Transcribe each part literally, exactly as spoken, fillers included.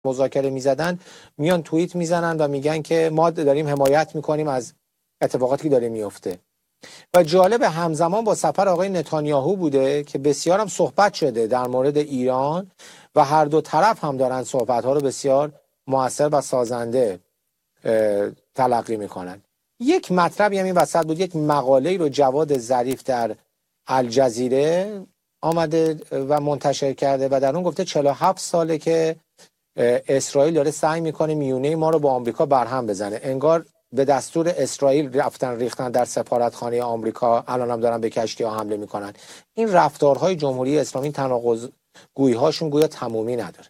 مذاکره میزدن میان توییت میزنن و میگن که ما داریم حمایت میکنیم از اتفاقاتی که داره میفته. و جالب همزمان با سفر آقای نتانیاهو بوده که بسیار هم صحبت شده در مورد ایران و هر دو طرف هم دارن صحبت‌ها رو بسیار مؤثر و سازنده تلقی میکنن. یک مطلبی هم این وسط بود، یک مقاله رو جواد ظریف در الجزیره آمده و منتشر کرده و در اون گفته چهل و هفت ساله که اسرائیل داره سعی میکنه میونه ما رو با آمریکا برهم بزنه. انگار به دستور اسرائیل رفتن ریختن در سفارتخانه آمریکا، الان هم دارن به کشتی ها حمله میکنن. این رفتارهای جمهوری اسلامی تناقض گویی هاشون گویا تمومی نداره.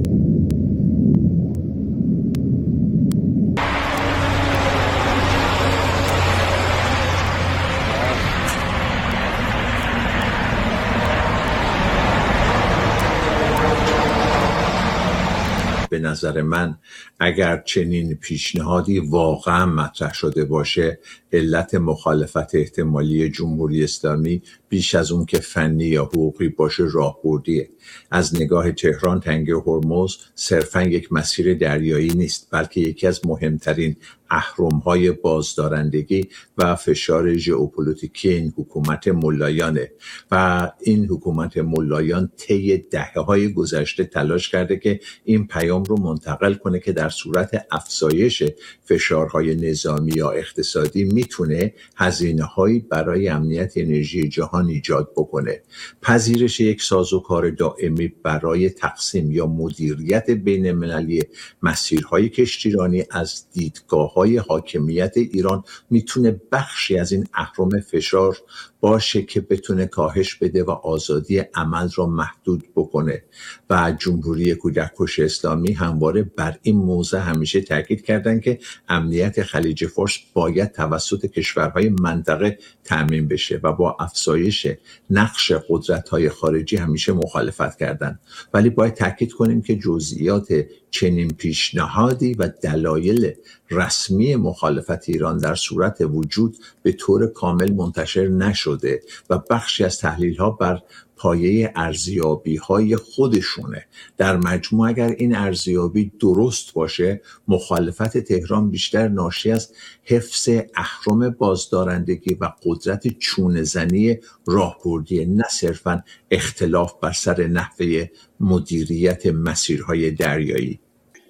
به نظر من اگر چنین پیشنهادی واقعا مطرح شده باشه، علت مخالفت احتمالی جمهوری اسلامی بیش از اون که فنی یا حقوقی باشه راهبردیه. از نگاه تهران تنگه هرمز صرفا یک مسیر دریایی نیست، بلکه یکی از مهمترین اهرم‌های بازدارندگی و فشار ژئوپلیتیکی این حکومت ملایانه و این حکومت ملایان طی دهه‌های گذشته تلاش کرده که این پیام رو منتقل کنه که در صورت افزایش فشارهای نظامی یا اقتصادی میتونه هزینه‌هایی برای امنیت انرژی جهان ایجاد بکنه. پذیرش یک سازوکار دائمی برای تقسیم یا مدیریت بین‌المللی مسیرهای کشتیرانی از دیدگاه‌های حاکمیت ایران میتونه بخشی از این اهرم فشار باشه که بتونه کاهش بده و آزادی عمل را محدود بکنه. و جمهوری کودککش اسلامی همواره بر این موضوع همیشه تاکید کردن که امنیت خلیج فارس باید توسط کشورهای منطقه تامین بشه و با افزایش نقش قدرت‌های خارجی همیشه مخالفت کردن. ولی باید تاکید کنیم که جزئیات چنین پیشنهادی و دلایل رسمی مخالفت ایران در صورت وجود به طور کامل منتشر نشده و بخشی از تحلیل‌ها بر پایه ارزیابی‌های خودشونه. در مجموع اگر این ارزیابی درست باشه، مخالفت تهران بیشتر ناشی از حفظ اهرم بازدارندگی و قدرت چونه‌زنی راهبردی، نه صرفاً اختلاف بر سر نحوه مدیریت مسیرهای دریایی.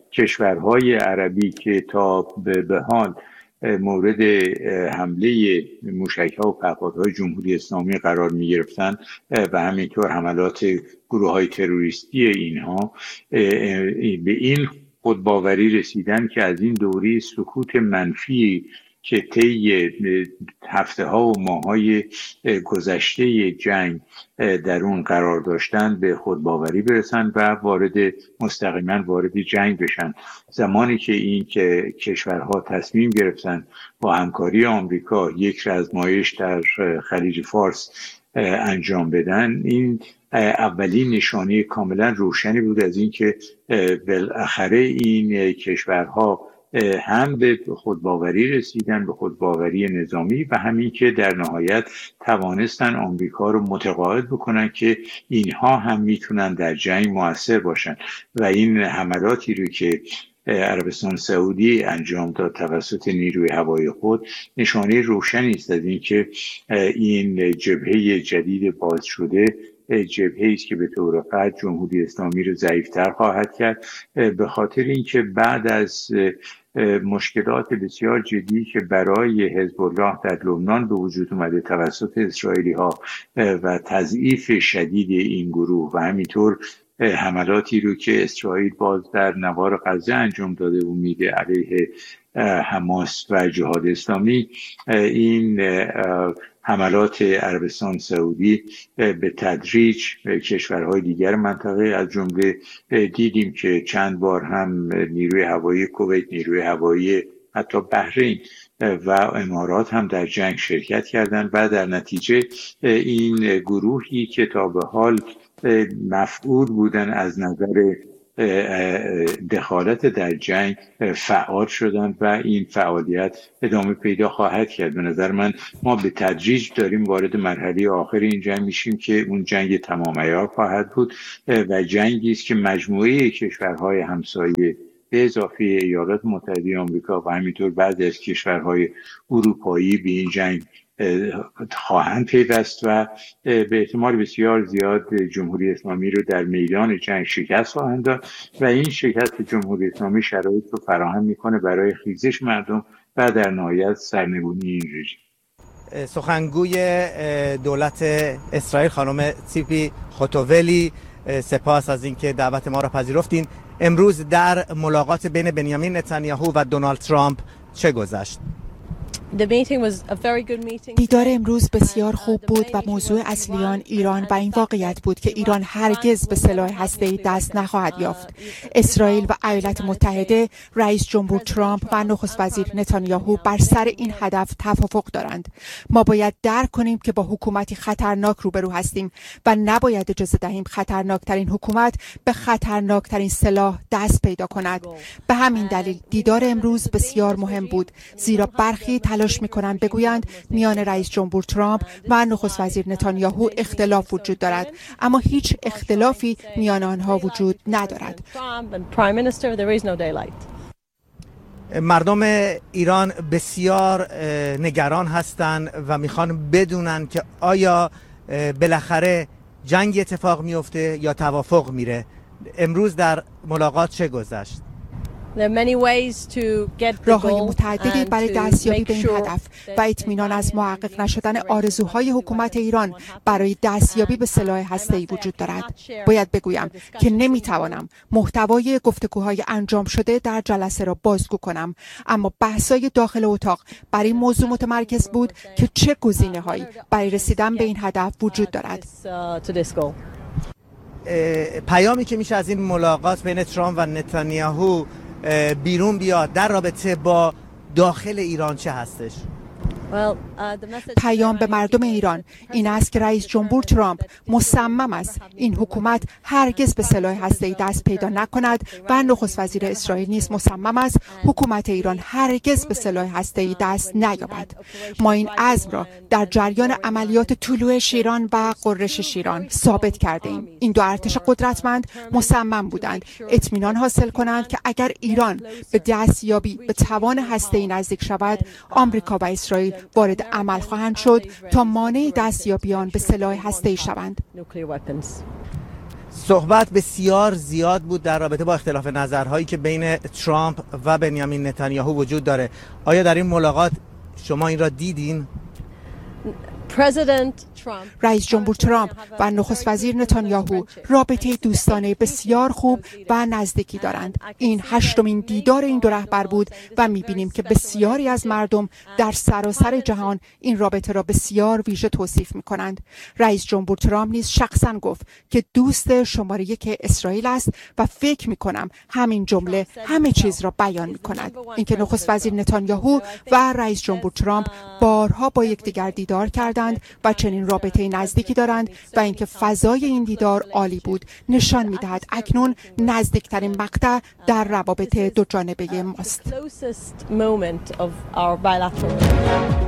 کشورهای عربی که تا به حال مورد حمله موشک‌ها و پهپادهای جمهوری اسلامی قرار می‌گرفتن و همینطور حملات گروه‌های تروریستی اینها به این خودباوری رسیدن که از این دوره سکوت منفی که طی هفته ها و ماه های گذشته جنگ در اون قرار داشتن به خودباوری برسن و وارد مستقیما وارد جنگ بشن. زمانی که این که کشورها تصمیم گرفتن با همکاری آمریکا یک رزمایش در خلیج فارس انجام بدن، این اولین نشانه کاملا روشنی بود از این که بالاخره این کشورها هم به خودباوری رسیدن، به خودباوری نظامی و همین که در نهایت توانستن آمریکا رو متقاعد بکنن که اینها هم میتونن در جنگ مؤثر باشن. و این حملاتی رو که عربستان سعودی انجام داد توسط نیروی هوایی خود نشانه روشنی است از این که این جبهه جدید باز شده جبهه‌ای است که به طور قطع جمهوری اسلامی رو ضعیف‌تر خواهد کرد، به خاطر اینکه بعد از مشکلات بسیار جدی که برای حزب الله در لبنان به وجود اومده توسط اسرائیلی‌ها و تضعیف شدید این گروه و همینطور حملاتی رو که اسرائیل باز در نوار غزه انجام داده و میده علیه حماس و جهاد اسلامی، این حملات عربستان سعودی به تدریج کشورهای دیگر منطقه از جمله دیدیم که چند بار هم نیروی هوایی کویت، نیروی هوایی حتی بحرین و امارات هم در جنگ شرکت کردند و در نتیجه این گروهی که تا به حال مفقود بودن از نظر دخالت در جنگ فعال شدند و این فعالیت ادامه پیدا خواهد کرد. به نظر من ما به تدریج داریم وارد مرحله آخر این جنگ میشیم که اون جنگ تمام عیار خواهد بود و جنگی است که مجموعه کشورهای همسایه به اضافه ایالات متحده آمریکا و همینطور بعضی از کشورهای اروپایی به این جنگ خواهند پیوست و به احتمال بسیار زیاد جمهوری اسلامی رو در میدان جنگ شکست خواهند داد و این شکست جمهوری اسلامی شرایط رو فراهم میکنه برای خیزش مردم و در نهایت سرنگونی این رژیم. سخنگوی دولت اسرائیل خانم تیپی خوتوولی، سپاس از اینکه دعوت ما را پذیرفتین. امروز در ملاقات بین بنیامین نتانیاهو و دونالد ترامپ چه گذشت؟ دیدار امروز بسیار خوب بود و موضوع اصلی آن ایران و این واقعیت بود که ایران هرگز به سلاح هسته‌ای دست نخواهد یافت. اسرائیل و ایالات متحده، رئیس جمهور ترامپ و نخست وزیر نتانیاهو بر سر این هدف توافق دارند. ما باید درک کنیم که با حکومتی خطرناک روبرو هستیم و نباید اجازه دهیم خطرناکترین حکومت به خطرناکترین سلاح دست پیدا کند. به همین دلیل دیدار امروز بسیار مهم بود، زیرا برخی تلاش می‌کنند بگویند میان رئیس جمهور ترامپ و نخست وزیر نتانیاهو اختلاف وجود دارد، اما هیچ اختلافی میان آنها وجود ندارد. مردم ایران بسیار نگران هستند و میخوان بدونن که آیا بالاخره جنگ اتفاق میفته یا توافق میره. امروز در ملاقات چه گذشت؟ راه‌های متعددی برای دستیابی به این هدف و اطمینان از محقق نشدن آرزوهای حکومت ایران برای دستیابی به سلاح هسته‌ای وجود دارد. باید بگویم که نمیتوانم محتوای گفتگوهای انجام شده در جلسه را بازگو کنم، اما بحث‌های داخل اتاق برای موضوع متمرکز بود که چه گزینه‌هایی برای رسیدن به این هدف وجود دارد. پیامی که میشه از این ملاقات بین ترامپ و نتانیاهو بیرون بیاد در رابطه با داخل ایران چه هستش؟ پیام به مردم ایران این است که رئیس جمهور ترامپ مصمم است این حکومت هرگز به سلاح هسته‌ای دست پیدا نکند و نخست وزیر اسرائیل نیز مصمم است حکومت ایران هرگز به سلاح هسته‌ای دست نیابد. ما این عزم را در جریان عملیات طلوع شیران و غرش شیران ثابت کرده ایم. این دو ارتش قدرتمند مصمم بودند اطمینان حاصل کنند که اگر ایران به دستیابی به توان هسته‌ای نزدیک شود، آمریکا و اسرائیل وارد عمل خواهند شد تا مانع دستیابی آن به سلاح هسته‌ای شوند. صحبت بسیار زیاد بود در رابطه با اختلاف نظرهایی که بین ترامپ و بنیامین نتانیاهو وجود داره. آیا در این ملاقات شما این را دیدین؟ رئیس جمهور ترامپ و نخست وزیر نتانیاهو رابطه دوستانه بسیار خوب و نزدیکی دارند. این هشتمین دیدار این دو رهبر بود و می‌بینیم که بسیاری از مردم در سراسر جهان این رابطه را بسیار ویژه توصیف می‌کنند. رئیس جمهور ترامپ نیز شخصاً گفت که دوست شماره یک اسرائیل است و فکر می‌کنم همین جمله همه چیز را بیان می‌کند. اینکه نخست وزیر نتانیاهو و رئیس جمهور ترامپ بارها با یکدیگر دیدار کردند و چنین رابطه نزدیکی دارند و اینکه فضای این دیدار عالی بود نشان می‌دهد اکنون نزدیکترین مقطع در روابط دو جانبه ماست.